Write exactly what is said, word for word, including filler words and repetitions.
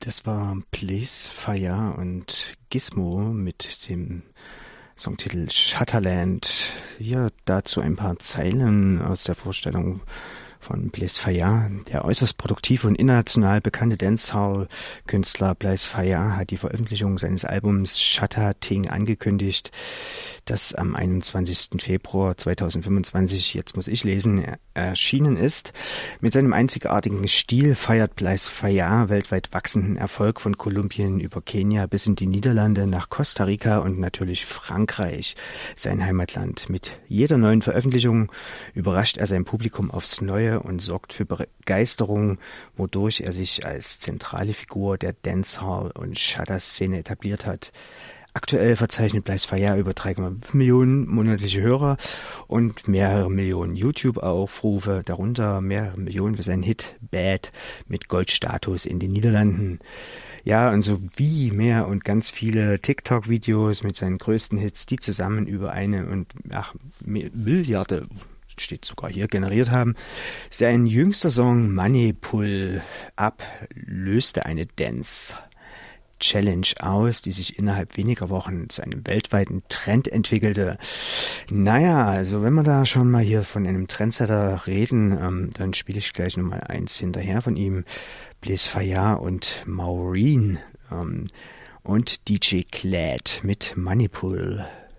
Das war Blaze Fire und Gizmo mit dem Songtitel Shutterland. Hier dazu ein paar Zeilen aus der Vorstellung von Blaze Fire. Der äußerst produktive und international bekannte Dancehall-Künstler Blaze Fire hat die Veröffentlichung seines Albums Shutter Ting angekündigt, das am einundzwanzigsten Februar zweitausendfünfundzwanzig, jetzt muss ich lesen, erschienen ist. Mit seinem einzigartigen Stil feiert Blaze Fire weltweit wachsenden Erfolg von Kolumbien über Kenia bis in die Niederlande nach Costa Rica und natürlich Frankreich, sein Heimatland. Mit jeder neuen Veröffentlichung überrascht er sein Publikum aufs Neue und sorgt für Begeisterung, wodurch er sich als zentrale Figur der Dancehall- und Shutter-Szene etabliert hat. Aktuell verzeichnet Blaze Fire über drei Komma fünf Millionen monatliche Hörer und mehrere Millionen YouTube-Aufrufe, darunter mehrere Millionen für seinen Hit Bad mit Goldstatus in den Niederlanden. Ja, und so wie mehr und ganz viele TikTok-Videos mit seinen größten Hits, die zusammen über eine und ach, Milliarde steht sogar hier, generiert haben. Sein jüngster Song Money Pull Up löste eine Dance Challenge aus, die sich innerhalb weniger Wochen zu einem weltweiten Trend entwickelte. Naja, also wenn wir da schon mal hier von einem Trendsetter reden, ähm, dann spiele ich gleich nochmal eins hinterher von ihm. Blaze Fire und Maureen ähm, und D J Clad mit Money Pull.